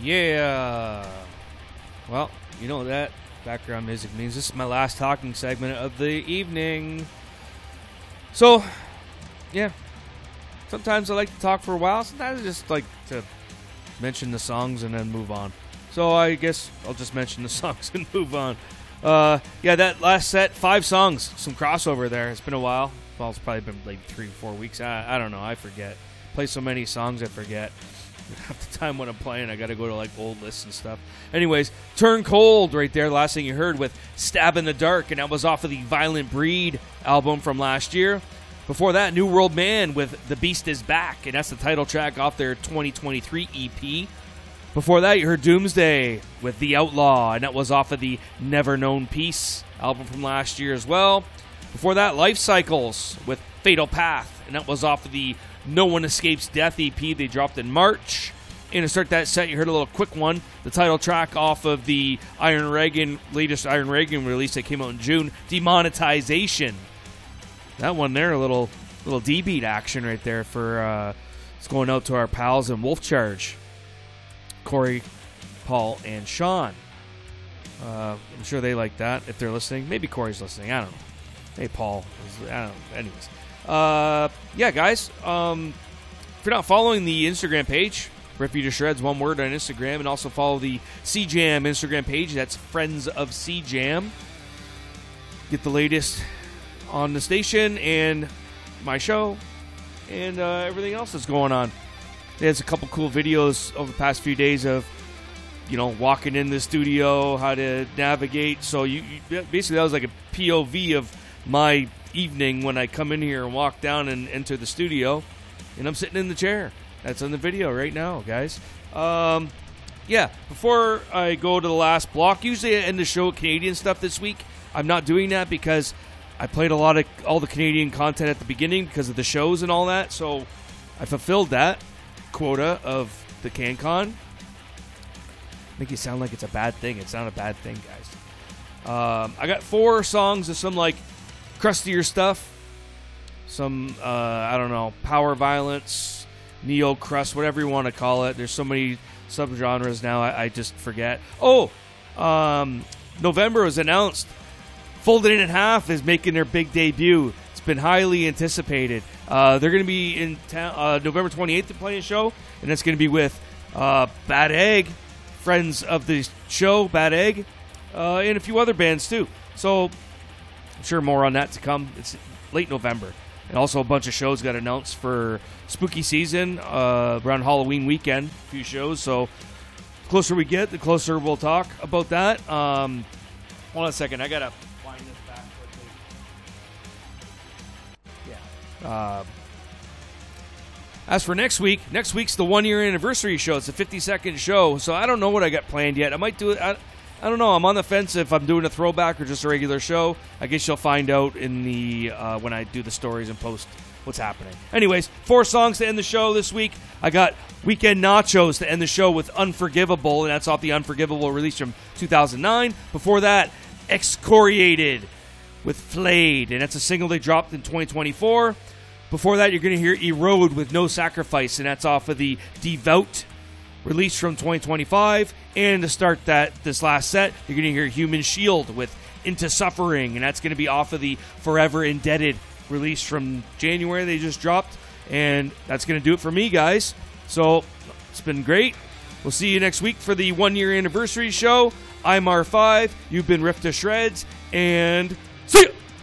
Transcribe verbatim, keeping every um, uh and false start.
Yeah. Well, you know what that background music means. This is my last talking segment of the evening. So, yeah. Sometimes I like to talk for a while. Sometimes I just like to mention the songs and then move on. So I guess I'll just mention the songs and move on. Uh, yeah, that last set, five songs, some crossover there. It's been a while. Well, it's probably been like three, four weeks. I, I don't know. I forget. Play so many songs, I forget. Half the time when I'm playing, I got to go to like old lists and stuff. Anyways, Turn Cold right there. Last thing you heard with Stab in the Dark, and that was off of the Violent Breed album from last year. Before that, New World Man with The Beast Is Back, and that's the title track off their twenty twenty-three E P. Before that, you heard Doomsday with The Outlaw, and that was off of the Never Known Peace album from last year as well. Before that, Life Cycles with Fatal Path, and that was off of the No One Escapes Death E P they dropped in March. And to start that set, you heard a little quick one, the title track off of the Iron Reagan, latest Iron Reagan release that came out in June, Demonetization. That one there, a little little D-beat action right there for, uh, it's going out to our pals in Wolf Charge. Corey, Paul, and Sean. Uh, I'm sure they like that if they're listening. Maybe Corey's listening. I don't know. Hey, Paul. I don't know. Anyways. Uh, yeah, guys. Um, if you're not following the Instagram page, Rip You to Shreds, one word on Instagram, and also follow the C Jam Instagram page. That's Friends of C Jam. Get the latest on the station and my show and uh, everything else that's going on. There's a couple cool videos over the past few days of, you know, walking in the studio, how to navigate. So you, you basically that was like a P O V of my evening when I come in here and walk down and enter the studio, and I'm sitting in the chair. That's on the video right now, guys. Um, yeah, before I go to the last block, usually I end the show with Canadian stuff this week. I'm not doing that because I played a lot of all the Canadian content at the beginning because of the shows and all that, so I fulfilled that quota of the CanCon. Make it sound like it's a bad thing. It's not a bad thing, guys. Um, I got four songs of some like crustier stuff, some uh, I don't know, power violence, neo crust, whatever you want to call it. There's so many subgenres now. I, I just forget. Oh, um, November was announced. Folded in Half is making their big debut. It's been highly anticipated. Uh, they're going to be in town uh, November twenty-eighth to play a show, and it's going to be with uh, Bad Egg, friends of the show, Bad Egg, uh, and a few other bands too. So I'm sure more on that to come. It's late November. And also a bunch of shows got announced for spooky season uh, around Halloween weekend. A few shows. So the closer we get, the closer we'll talk about that. Um, hold on a second. I got to wind this back quickly. Yeah. Uh, as for next week, next week's the one-year anniversary show. It's a fifty-second show. So I don't know what I got planned yet. I might do it. I, I don't know. I'm on the fence if I'm doing a throwback or just a regular show. I guess you'll find out in the uh, when I do the stories and post what's happening. Anyways, four songs to end the show this week. I got Weekend Nachos to end the show with Unforgivable, and that's off the Unforgivable release from two thousand nine. Before that, Excoriated with Flayed, and that's a single they dropped in twenty twenty-four. Before that, you're going to hear Erode with No Sacrifice, and that's off of the Devout released from twenty twenty-five. And to start that this last set, you're going to hear Human Shield with Into Suffering, and that's going to be off of the Forever Indebted release from January they just dropped. And that's going to do it for me, guys. So it's been great. We'll see you next week for the one-year anniversary show. I'm R five. You've been ripped to shreds, and see you!